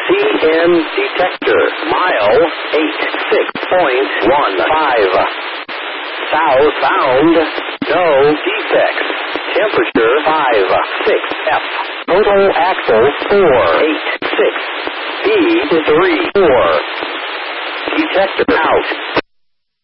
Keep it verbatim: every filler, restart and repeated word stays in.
C N detector. Mile eight six point one five. South bound. No defects. Temperature five six F. Total axle four eight six. Speed three four. Detector out.